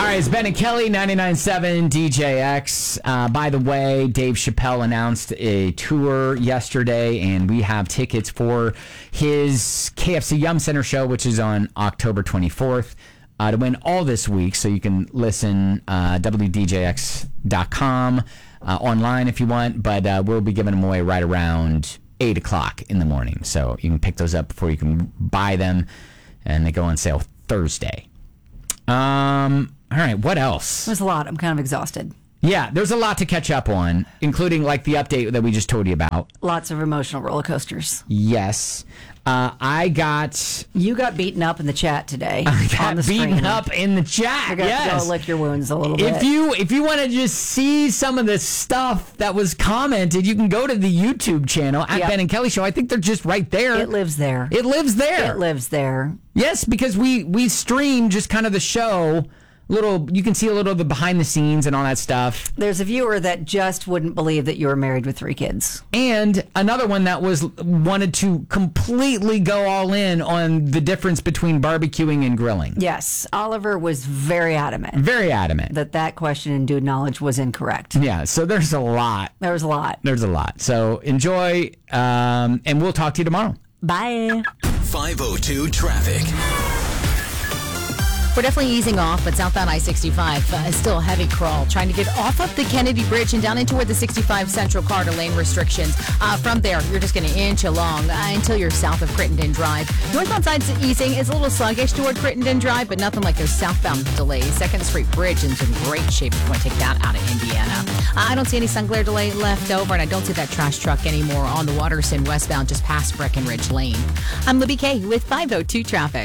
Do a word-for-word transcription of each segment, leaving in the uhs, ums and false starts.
All right, it's Ben and Kelly, ninety-nine point seven D J X. Uh, by the way, Dave Chappelle announced a tour yesterday, and we have tickets for his K F C Yum Center show, which is on October twenty-fourth, uh, to win all this week. So you can listen uh, W D J X dot com uh, online if you want, but uh, we'll be giving them away right around eight o'clock in the morning. So you can pick those up before you can buy them, and they go on sale Thursday. Um... All right, what else? There's a lot. I'm kind of exhausted. Yeah, there's a lot to catch up on, including like the update that we just told you about. Lots of emotional roller coasters. Yes. Uh, I got... You got beaten up in the chat today. I got on the beaten screen. up in the chat, You're going yes. to go lick your wounds a little bit. If you if you want to just see some of the stuff that was commented, you can go to the YouTube channel at Yep. Ben and Kelly Show. I think they're just right there. It lives there. It lives there. It lives there. Yes, because we, we stream just kind of the show... Little, you can see a little of the behind the scenes and all that stuff. There's a viewer that just wouldn't believe that you were married with three kids. And another one that was wanted to completely go all in on the difference between barbecuing and grilling. Yes, Oliver was very adamant. Very adamant. That that question in Dude Knowledge was incorrect. Yeah, so there's a lot. There was a lot. There's a lot. So enjoy, um, and we'll talk to you tomorrow. Bye. five oh two traffic. We're definitely easing off, but southbound I sixty-five uh, is still a heavy crawl. Trying to get off of the Kennedy Bridge and down into where the sixty-five Central car to lane restrictions. Uh, from there, you're just going to inch along uh, until you're south of Crittenden Drive. Northbound side's easing. It's a little sluggish toward Crittenden Drive, but nothing like those southbound delays. second Street Bridge is in great shape if you want to take that out of Indiana. Uh, I don't see any sun glare delay left over, and I don't see that trash truck anymore on the Waterston westbound just past Breckenridge Lane. I'm Libby Kay with five oh two traffic.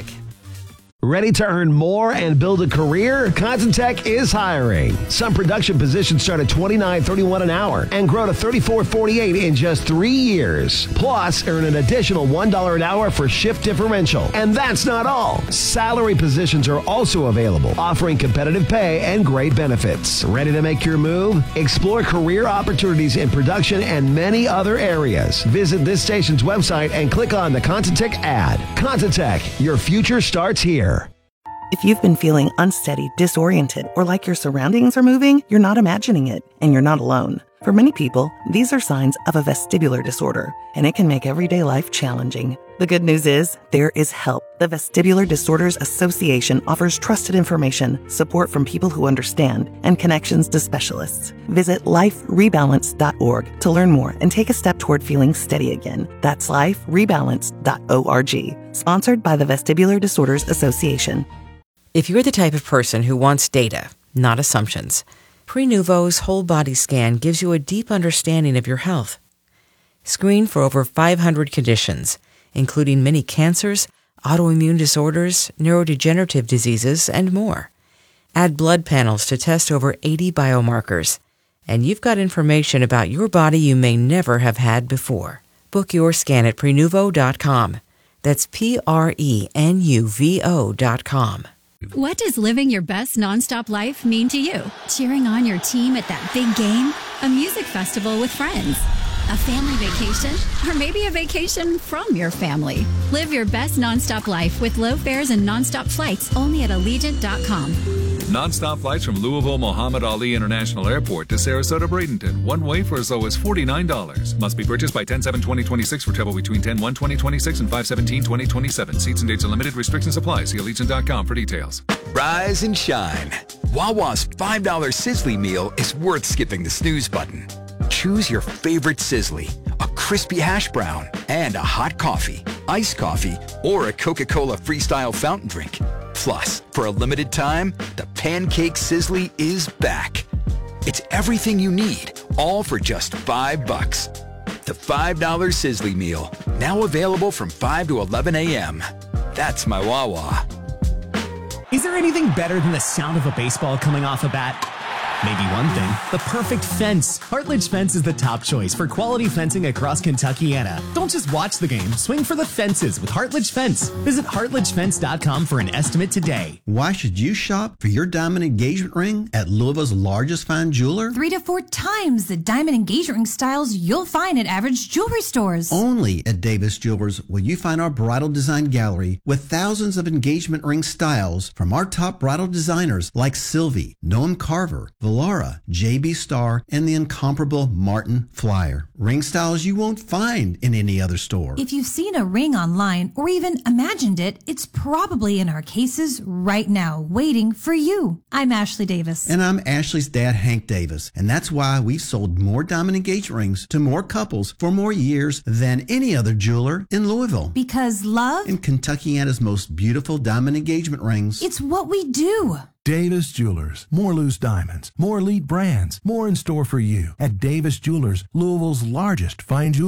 Ready to earn more and build a career? Contentech is hiring. Some production positions start at twenty-nine thirty-one an hour and grow to thirty-four forty-eight in just three years. Plus, earn an additional one dollar an hour for shift differential. And that's not all. Salary positions are also available, offering competitive pay and great benefits. Ready to make your move? Explore career opportunities in production and many other areas. Visit this station's website and click on the Contentech ad. Contentech, your future starts here. If you've been feeling unsteady, disoriented, or like your surroundings are moving, you're not imagining it, and you're not alone. For many people, these are signs of a vestibular disorder, and it can make everyday life challenging. The good news is, there is help. The Vestibular Disorders Association offers trusted information, support from people who understand, and connections to specialists. Visit life rebalance dot org to learn more and take a step toward feeling steady again. That's life rebalance dot org. Sponsored by the Vestibular Disorders Association. If you're the type of person who wants data, not assumptions, Prenuvo's whole body scan gives you a deep understanding of your health. Screen for over five hundred conditions, including many cancers, autoimmune disorders, neurodegenerative diseases, and more. Add blood panels to test over eighty biomarkers, and you've got information about your body you may never have had before. Book your scan at Prenuvo dot com. That's P R E N U V O dot com. What does living your best nonstop life mean to you? Cheering on your team at that big game? A music festival with friends? A family vacation? Or maybe a vacation from your family? Live your best nonstop life with low fares and nonstop flights only at Allegiant dot com. Nonstop flights from Louisville Muhammad Ali International Airport to Sarasota Bradenton. One way for as low as forty-nine dollars. Must be purchased by ten seven twenty twenty-six for travel between ten one twenty twenty-six and five seventeen twenty twenty-seven. Seats and dates are limited. Restrictions apply. See Allegiant dot com for details. Rise and shine. Wawa's five dollar Sizzly meal is worth skipping the snooze button. Choose your favorite Sizzly, a crispy hash brown, and a hot coffee, iced coffee, or a Coca-Cola Freestyle fountain drink. Plus, for a limited time, the Pancake Sizzly is back. It's everything you need, all for just five bucks. The five dollar Sizzly meal, now available from five to eleven a.m. That's my Wawa. Is there anything better than the sound of a baseball coming off a bat? Maybe one thing, the perfect fence. Hartledge Fence is the top choice for quality fencing across Kentuckiana. Don't just watch the game, swing for the fences with Hartledge Fence. Visit hartledge fence dot com for an estimate today. Why should you shop for your diamond engagement ring at Louisville's largest fine jeweler? Three to four times the diamond engagement ring styles you'll find at average jewelry stores. Only at Davis Jewelers will you find our bridal design gallery with thousands of engagement ring styles from our top bridal designers like Sylvie, Noam Carver, Valara, J B Starr, and the incomparable Martin Flyer. Ring styles you won't find in any other store. If you've seen a ring online or even imagined it, it's probably in our cases right now, waiting for you. I'm Ashley Davis. And I'm Ashley's dad, Hank Davis. And that's why we've sold more diamond engagement rings to more couples for more years than any other jeweler in Louisville. Because love in Kentuckiana's most beautiful diamond engagement rings. It's what we do. Davis Jewelers. More loose diamonds, more elite brands, more in store for you at Davis Jewelers, Louisville's largest fine jewelry.